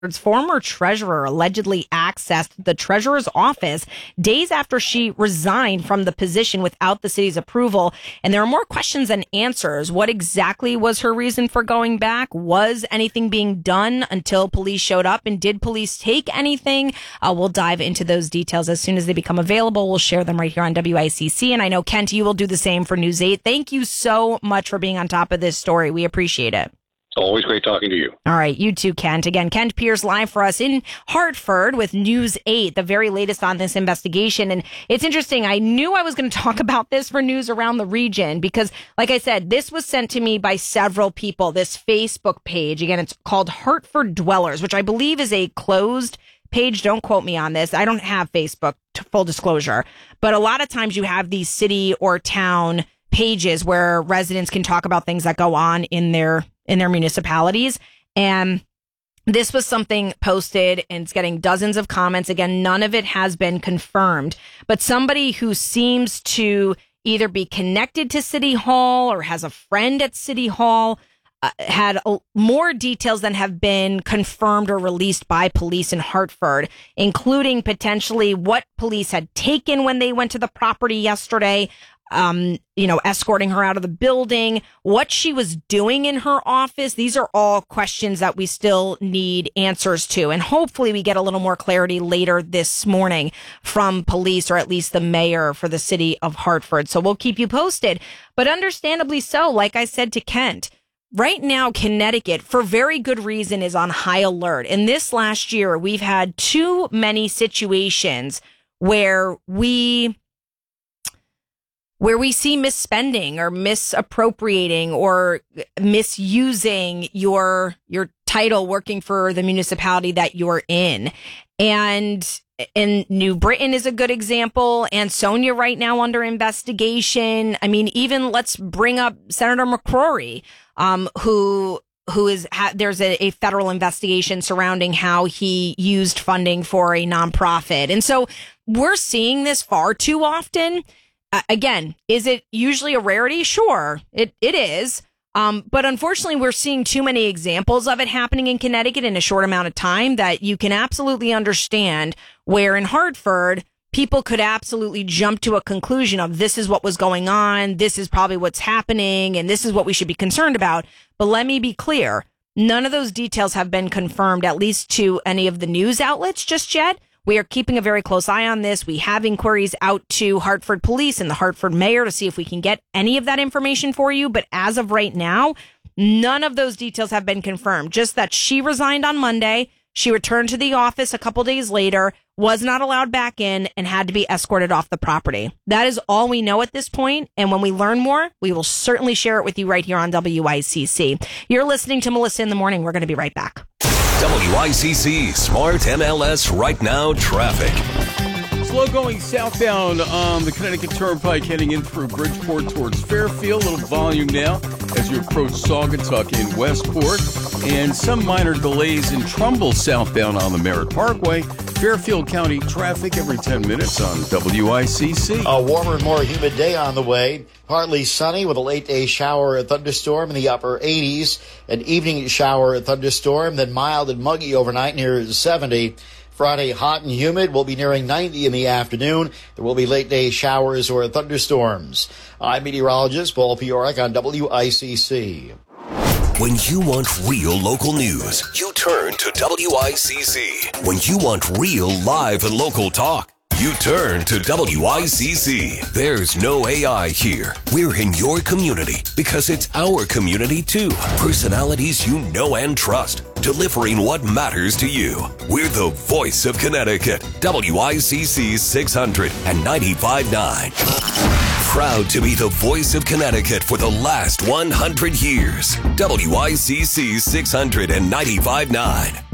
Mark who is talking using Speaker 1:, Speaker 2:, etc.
Speaker 1: former treasurer allegedly accessed the treasurer's office days after she resigned from the position without the city's approval. And there are more questions than answers. What exactly was her reason for going back? Was anything being done until police showed up? And did police take anything? We'll dive into those details as soon as they become available. We'll share them right here on WICC. And I know, Kent, you will do the same for News 8. Thank you so much for being on top of this story. We appreciate it.
Speaker 2: Always great talking to you.
Speaker 1: All right. You too, Kent. Again, Kent Pierce live for us in Hartford with News 8, the very latest on this investigation. And it's interesting. I knew I was going to talk about this for news around the region because, like I said, this was sent to me by several people, this Facebook page. Again, it's called Hartford Dwellers, which I believe is a closed page. Don't quote me on this. I don't have Facebook, full disclosure. But a lot of times you have these city or town pages where residents can talk about things that go on in their municipalities. And this was something posted and it's getting dozens of comments. Again, none of it has been confirmed, but somebody who seems to either be connected to City Hall or has a friend at City Hall had more details than have been confirmed or released by police in Hartford, including potentially what police had taken when they went to the property yesterday, escorting her out of the building, what she was doing in her office. These are all questions that we still need answers to. And hopefully we get a little more clarity later this morning from police, or at least the mayor for the city of Hartford. So we'll keep you posted. But understandably so, like I said to Kent, right now, Connecticut, for very good reason, is on high alert. And this last year, we've had too many situations where we see misspending or misappropriating or misusing your title working for the municipality that you're in. And New Britain is a good example. Ansonia right now under investigation. I mean, even let's bring up Senator McCrory, there's a federal investigation surrounding how he used funding for a nonprofit. And so we're seeing this far too often. Again, is it usually a rarity? Sure, it is. But unfortunately, we're seeing too many examples of it happening in Connecticut in a short amount of time that you can absolutely understand where in Hartford, people could absolutely jump to a conclusion of this is what was going on, this is probably what's happening, and this is what we should be concerned about. But let me be clear, none of those details have been confirmed, at least to any of the news outlets just yet. We are keeping a very close eye on this. We have inquiries out to Hartford Police and the Hartford Mayor to see if we can get any of that information for you. But as of right now, none of those details have been confirmed. Just that she resigned on Monday. She returned to the office a couple days later, was not allowed back in, and had to be escorted off the property. That is all we know at this point. And when we learn more, we will certainly share it with you right here on WICC. You're listening to Melissa in the Morning. We're going to be right back.
Speaker 3: WICC Smart MLS Right Now traffic.
Speaker 4: Slow going southbound on the Connecticut Turnpike heading in through Bridgeport towards Fairfield. Little volume now as you approach Saugatuck in Westport. And some minor delays in Trumbull southbound on the Merritt Parkway. Fairfield County traffic every 10 minutes on WICC.
Speaker 5: A warmer and more humid day on the way. Partly sunny with a late day shower or thunderstorm in the upper 80s. An evening shower or thunderstorm, then mild and muggy overnight near 70. Friday, hot and humid, will be nearing 90 in the afternoon. There will be late day showers or thunderstorms. I'm meteorologist Paul Piorik on WICC.
Speaker 3: When you want real local news, you turn to WICC. When you want real live and local talk, you turn to WICC. There's no AI here. We're in your community because it's our community too. Personalities you know and trust, delivering what matters to you. We're the voice of Connecticut. WICC 600 and 95.9. Proud to be the voice of Connecticut for the last 100 years. WICC 600 and 95.9.